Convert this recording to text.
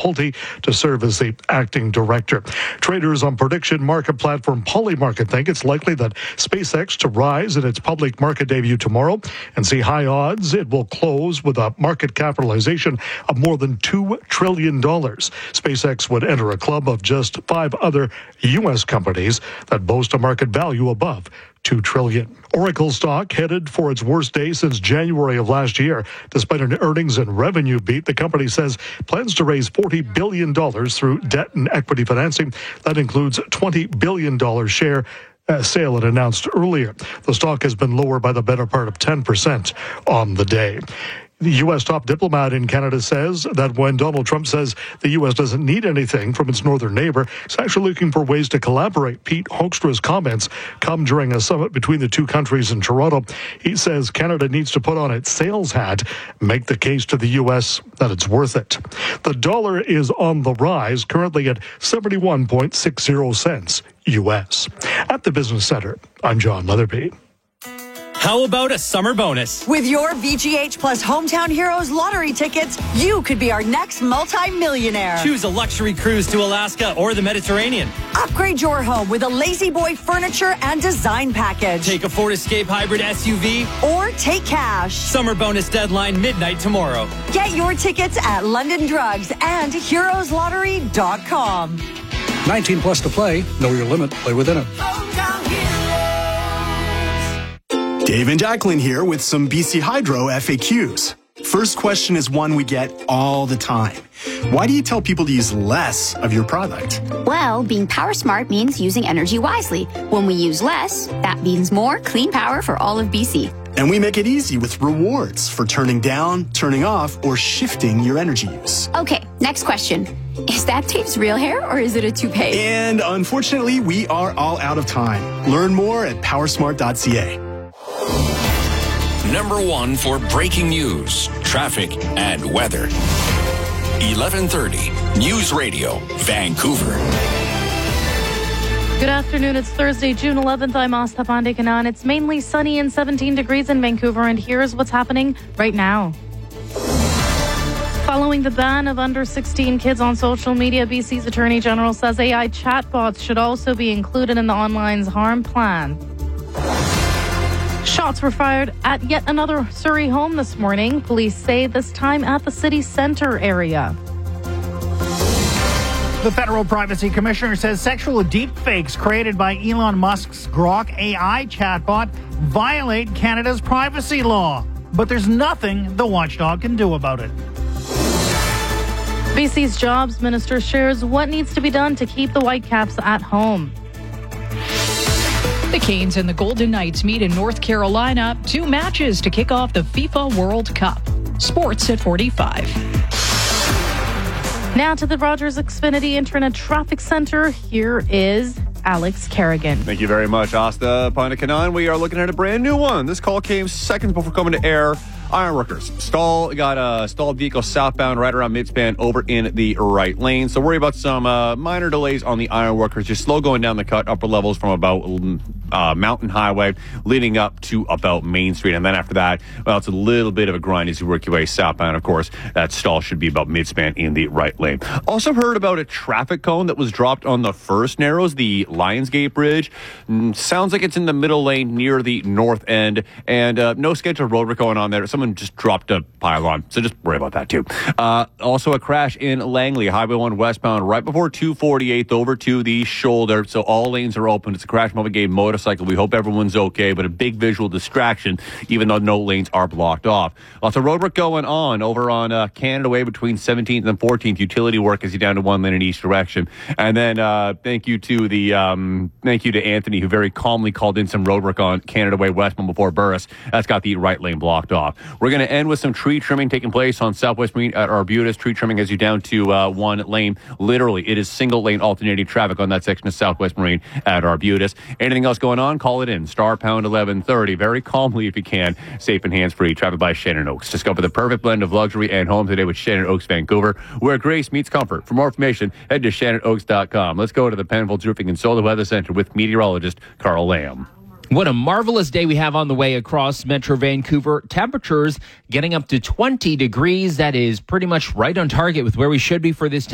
Pulte to serve as the acting director. Traders on prediction market platform Polymarket think it's likely that SpaceX to rise in its public market debut tomorrow and see high odds it will close with a market capitalization of more than $2 trillion. SpaceX would enter a club of just 5 other U.S. companies that boast a market value above $2 trillion. Oracle stock headed for its worst day since January of last year. Despite an earnings and revenue beat, the company says plans to raise $40 billion through debt and equity financing. That includes $20 billion share sale it announced earlier. The stock has been lower by the better part of 10% on the day. The U.S. top diplomat in Canada says that when Donald Trump says the U.S. doesn't need anything from its northern neighbor, it's actually looking for ways to collaborate. Pete Hoekstra's comments come during a summit between the two countries in Toronto. He says Canada needs to put on its sales hat, make the case to the U.S. that it's worth it. The dollar is on the rise, currently at 71.60 cents U.S. At the Business Center, I'm John Leatherby. How about a summer bonus? With your VGH Plus Hometown Heroes lottery tickets, you could be our next multi-millionaire. Choose a luxury cruise to Alaska or the Mediterranean. Upgrade your home with a Lazy Boy furniture and design package. Take a Ford Escape hybrid SUV. Or take cash. Summer bonus deadline midnight tomorrow. Get your tickets at London Drugs and heroeslottery.com. 19 plus to play. Know your limit. Play within it. Dave and Jacqueline here with some BC Hydro FAQs. First question is one we get all the time. Why do you tell people to use less of your product? Well, being power smart means using energy wisely. When we use less, that means more clean power for all of BC. And we make it easy with rewards for turning down, turning off, or shifting your energy use. Okay, next question. Is that Dave's real hair or is it a toupee? And unfortunately, we are all out of time. Learn more at powersmart.ca. Number 1 for breaking news, traffic, and weather. 1130 News Radio, Vancouver. Good afternoon. It's Thursday, June 11th. I'm Asta Pandekanan. It's mainly sunny and 17 degrees in Vancouver, and here's what's happening right now. Following the ban of under 16 kids on social media, BC's Attorney General says AI chatbots should also be included in the online's harm plan. Shots were fired at yet another Surrey home this morning. Police say this time at the city centre area. The Federal Privacy Commissioner says sexual deepfakes created by Elon Musk's Grok AI chatbot violate Canada's privacy law. But there's nothing the watchdog can do about it. BC's Jobs Minister shares what needs to be done to keep the Whitecaps at home. The Canes and the Golden Knights meet in North Carolina. 2 matches to kick off the FIFA World Cup. Sports at 45. Now to the Rogers Xfinity Internet Traffic Center. Here is Alex Kerrigan. Thank you very much, Asta Pandekanan. We are looking at a brand new one. This call came seconds before coming to air. Ironworkers got a stalled vehicle southbound right around midspan over in the right lane. So worry about some minor delays on the Ironworkers. Just slow going down the cut, upper levels from about Mountain Highway leading up to about Main Street. And then after that, well, it's a little bit of a grind as you work your way southbound. Of course, that stall should be about midspan in the right lane. Also heard about a traffic cone that was dropped on the first Narrows, the Lionsgate Bridge. Sounds like it's in the middle lane near the north end. And no scheduled road work going on there. Someone just dropped a pylon, so just worry about that too. Also a crash in Langley, Highway 1 westbound, right before 248th over to the shoulder. So all lanes are open. It's a crash involving a motorcycle. We hope everyone's okay, but a big visual distraction, even though no lanes are blocked off. Lots of road work going on over on Canada Way between 17th and 14th. Utility work as you down to 1 lane in each direction. And then thank you to Anthony, who very calmly called in some road work on Canada Way westbound before Burris. That's got the right lane blocked off. We're going to end with some tree trimming taking place on Southwest Marine at Arbutus. Tree trimming as you down to 1 lane. Literally, it is single lane alternating traffic on that section of Southwest Marine at Arbutus. Anything else going on? Call it in. Star pound 1130. Very calmly if you can. Safe and hands-free. Traffic by Shannon Oaks. Discover the perfect blend of luxury and home today with Shannon Oaks Vancouver, where grace meets comfort. For more information, head to shannonoaks.com. Let's go to the Penfolds Roofing and Solar Weather Center with meteorologist Carl Lamb. What a marvelous day we have on the way across Metro Vancouver. Temperatures getting up to 20 degrees. That is pretty much right on target with where we should be for this time.